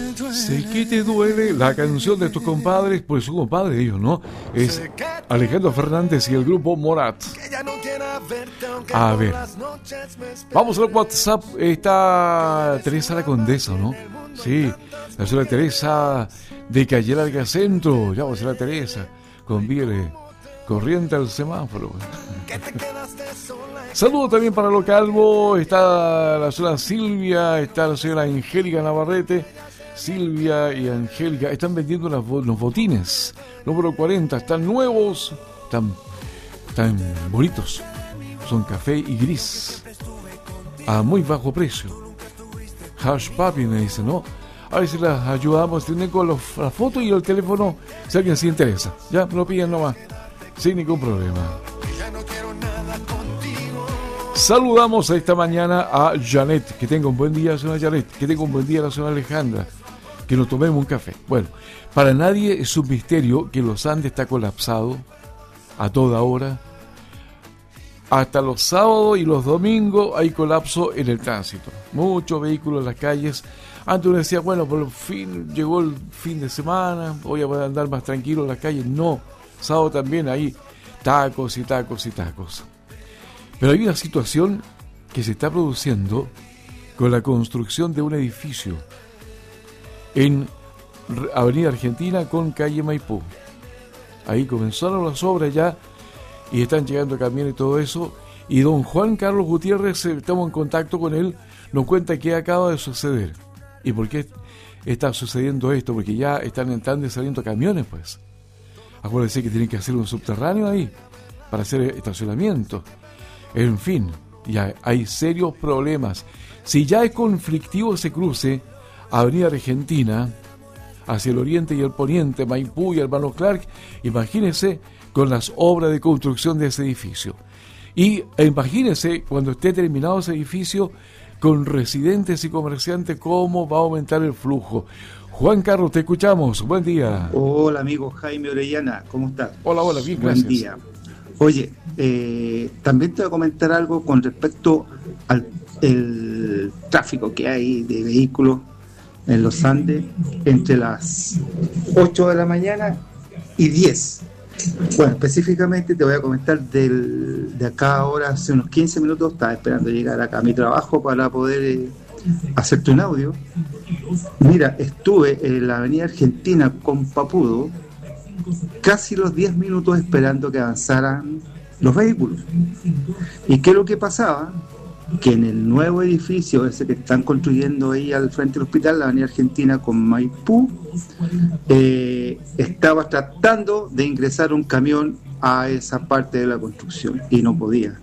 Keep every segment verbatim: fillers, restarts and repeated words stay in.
Sé que te duele la canción de tus compadres, pues su compadre ellos, ¿no? Es Alejandro Fernández y el grupo Morat. A ver, vamos al WhatsApp. Está Teresa la Condesa, ¿no? Sí, la señora Teresa de Calle Larga Centro. Ya vamos a la Teresa, conviene corriente al semáforo. Saludos también para lo calvo. Está la señora Silvia, está la señora Angélica Navarrete. Silvia y Angélica están vendiendo las, los botines número cuarenta, están nuevos, están, están bonitos, son café y gris a muy bajo precio. Hush Papi me dice, ¿no? A ver si las ayudamos, tienen con los, la foto y el teléfono si alguien se interesa, ya me lo piden nomás, sin ningún problema. Saludamos esta mañana a Janet, que tenga un buen día la señora Janet, que tenga un buen día la señora Alejandra, que nos tomemos un café. Bueno, para nadie es un misterio que los Andes está colapsado a toda hora. Hasta los sábados y los domingos hay colapso en el tránsito. Muchos vehículos en las calles. Antes uno decía, bueno, por fin llegó el fin de semana, voy a poder andar más tranquilo en las calles. No, sábado también hay tacos y tacos y tacos. Pero hay una situación que se está produciendo con la construcción de un edificio en Avenida Argentina con calle Maipú. Ahí comenzaron las obras ya y están llegando camiones y todo eso. Y don Juan Carlos Gutiérrez, estamos en contacto con él, nos cuenta qué acaba de suceder y por qué está sucediendo esto, porque ya están entrando y saliendo camiones, pues. Acuérdense que tienen que hacer un subterráneo ahí para hacer estacionamiento. En fin, ya hay serios problemas. Si ya es conflictivo ese cruce, Avenida Argentina, hacia el oriente y el poniente, Maipú y Hermano Clark, imagínense con las obras de construcción de ese edificio. Y e imagínense cuando esté terminado ese edificio, con residentes y comerciantes, cómo va a aumentar el flujo. Juan Carlos, te escuchamos. Buen día. Hola, amigo Jaime Orellana, ¿cómo estás? Hola, hola, bien, Buen gracias. día. Oye, eh, también te voy a comentar algo con respecto al el tráfico que hay de vehículos en los Andes entre las ocho de la mañana y diez. Bueno, específicamente te voy a comentar del, de acá ahora, hace unos quince minutos, estaba esperando llegar acá a mi trabajo para poder eh, hacerte un audio. Mira, estuve en la avenida Argentina con Papudo casi los diez minutos esperando que avanzaran los vehículos. ¿Y qué es lo que pasaba? Que en el nuevo edificio ese que están construyendo ahí al frente del hospital, la avenida Argentina con Maipú, eh, estaba tratando de ingresar un camión a esa parte de la construcción y no podía.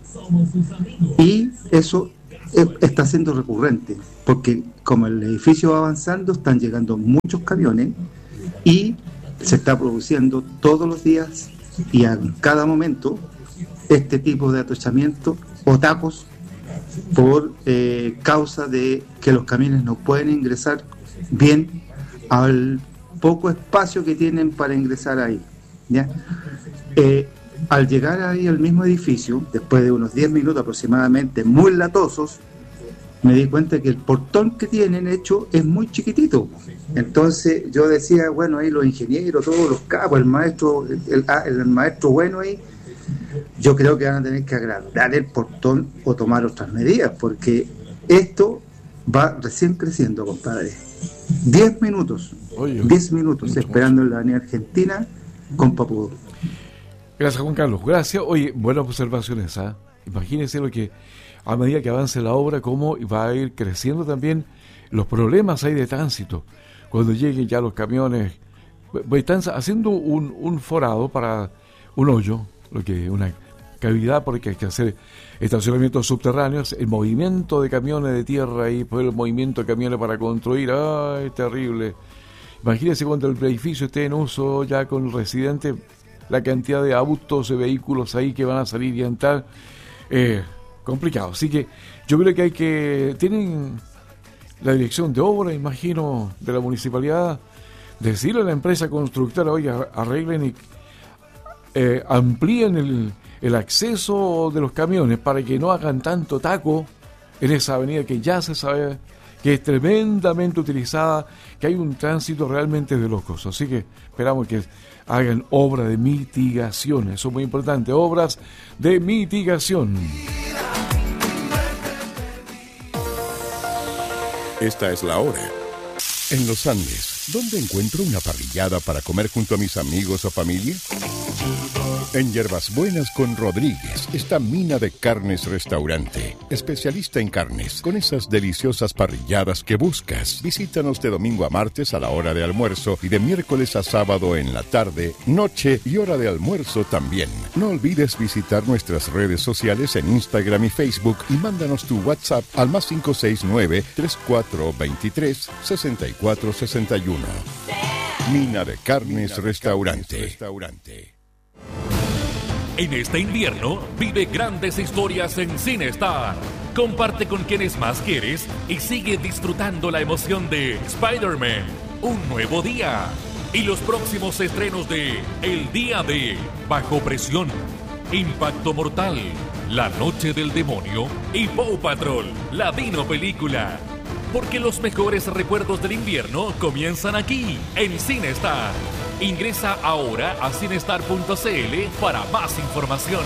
Y eso eh, está siendo recurrente, porque como el edificio va avanzando, están llegando muchos camiones y se está produciendo todos los días y en cada momento este tipo de atochamiento o tacos por eh, causa de que los camiones no pueden ingresar bien al poco espacio que tienen para ingresar ahí, ¿ya? Eh, al llegar ahí al mismo edificio, después de unos diez minutos aproximadamente, muy latosos, me di cuenta que el portón que tienen hecho es muy chiquitito. Entonces yo decía, bueno, ahí los ingenieros, todos los capos, el maestro, el, el, el maestro bueno ahí, yo creo que van a tener que agrandar el portón o tomar otras medidas, porque esto va recién creciendo, compadre. Diez minutos, Oye, diez minutos mucho, esperando mucho. En la avenida Argentina con Papudo. Gracias, Juan Carlos. Gracias. Oye, buenas observaciones, ¿ah? ¿eh? Imagínense lo que, a medida que avance la obra, cómo va a ir creciendo también los problemas ahí de tránsito. Cuando lleguen ya los camiones, están haciendo un, un forado para un hoyo, lo que una cavidad, porque hay que hacer estacionamientos subterráneos, el movimiento de camiones de tierra y pues el movimiento de camiones para construir, ¡ay, terrible! Imagínense cuando el edificio esté en uso ya con residentes, la cantidad de autos y vehículos ahí que van a salir y entrar, eh, complicado. Así que yo creo que hay que, tienen la dirección de obra, imagino, de la municipalidad, decirle a la empresa constructora, oye, arreglen y eh, amplíen el, el acceso de los camiones para que no hagan tanto taco en esa avenida que ya se sabe que es tremendamente utilizada, que hay un tránsito realmente de locos. Así que esperamos que hagan obra de mitigación, eso es muy importante, obras de mitigación. Esta es la hora. En los Andes, ¿dónde encuentro una parrillada para comer junto a mis amigos o familia? En Hierbas Buenas con Rodríguez está Mina de Carnes Restaurante, especialista en carnes, con esas deliciosas parrilladas que buscas. Visítanos de domingo a martes a la hora de almuerzo y de miércoles a sábado en la tarde, noche y hora de almuerzo también. No olvides visitar nuestras redes sociales en Instagram y Facebook y mándanos tu WhatsApp al más cinco seis nueve, tres cuatro dos tres, seis cuatro seis uno. Mina de Carnes Restaurante. En este invierno, vive grandes historias en CineStar. Comparte con quienes más quieres y sigue disfrutando la emoción de Spider-Man, Un Nuevo Día. Y los próximos estrenos de El Día de Bajo Presión, Impacto Mortal, La Noche del Demonio y Paw Patrol, la Dino Película. Porque los mejores recuerdos del invierno comienzan aquí, en CineStar. Ingresa ahora a cinestar punto c l para más información.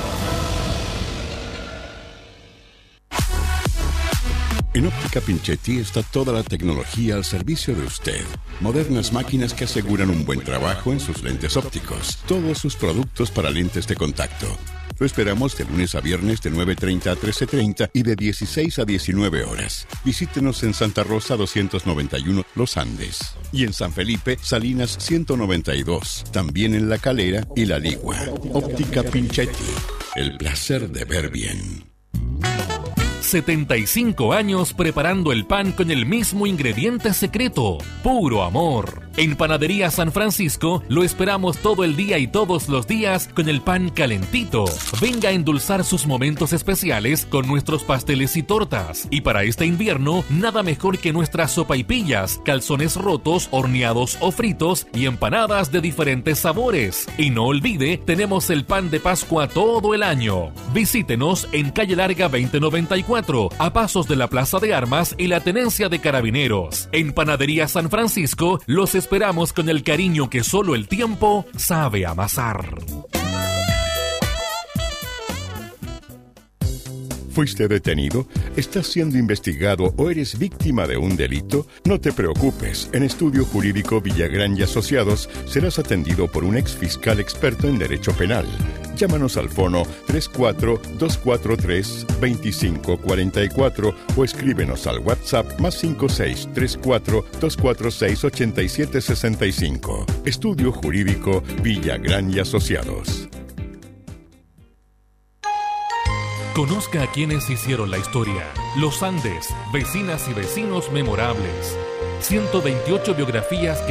En Óptica Pinchetti está toda la tecnología al servicio de usted. Modernas máquinas que aseguran un buen trabajo en sus lentes ópticos. Todos sus productos para lentes de contacto. Lo esperamos de lunes a viernes de nueve treinta a trece treinta y de dieciséis a diecinueve horas. Visítenos en Santa Rosa doscientos noventa y uno Los Andes. Y en San Felipe, Salinas ciento noventa y dos. También en La Calera y La Ligua. Óptica Pinchetti. El placer de ver bien. setenta y cinco años preparando el pan con el mismo ingrediente secreto, puro amor. En Panadería San Francisco lo esperamos todo el día y todos los días con el pan calentito. Venga a endulzar sus momentos especiales con nuestros pasteles y tortas. Y para este invierno, nada mejor que nuestras sopaipillas, calzones rotos, horneados o fritos y empanadas de diferentes sabores. Y no olvide, tenemos el pan de Pascua todo el año. Visítenos en Calle Larga veinte noventa y cuatro, a pasos de la Plaza de Armas y la Tenencia de Carabineros. En Panadería San Francisco los esperamos con el cariño que solo el tiempo sabe amasar. ¿Fuiste detenido? ¿Estás siendo investigado o eres víctima de un delito? No te preocupes. En Estudio Jurídico Villagrán y Asociados serás atendido por un ex fiscal experto en derecho penal. Llámanos al fono tres cuatro dos cuatro tres, dos cinco cuatro cuatro o escríbenos al WhatsApp más cinco seis tres cuatro dos cuatro seis ocho siete seis cinco. Estudio Jurídico Villagrán y Asociados. Conozca a quienes hicieron la historia. Los Andes, vecinas y vecinos memorables. ciento veintiocho biografías que